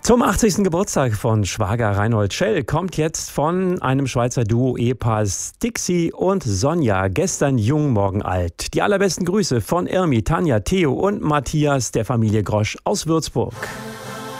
Zum 80. Geburtstag von Schwager Reinhold Schell kommt jetzt von einem Schweizer Duo-Ehepaar Dixie und Sonja, gestern jung, morgen alt. Die allerbesten Grüße von Irmi, Tanja, Theo und Matthias der Familie Grosch aus Würzburg.